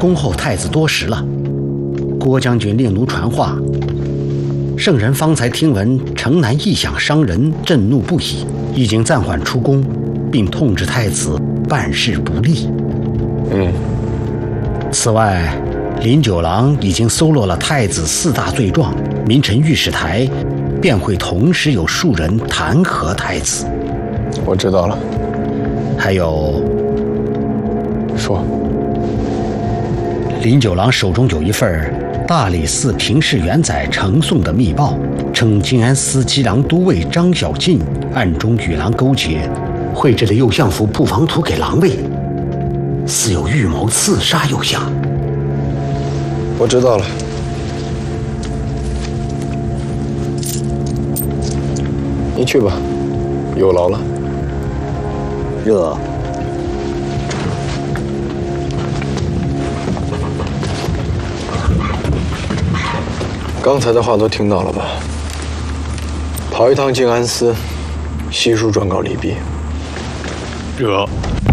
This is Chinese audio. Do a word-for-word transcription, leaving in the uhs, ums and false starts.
恭候太子多时了。郭将军令奴传话，圣人方才听闻城南异响伤人，震怒不已，已经暂缓出宫，并痛斥太子办事不力。 嗯。 此外，林九郎已经搜罗了太子四大罪状，民臣御史台便会同时有数人弹劾太子。 我知道了。 还有， 说， 林九郎手中有一份大理寺平氏元载呈送的密报，称静安司机郎都尉张小进暗中与郎勾结，绘制了右相府布防图给郎尉，似有预谋刺杀右相。 我知道了。你去吧，有劳了。 热。 刚才的话都听到了吧？跑一趟静安司，悉数转告李泌。 热。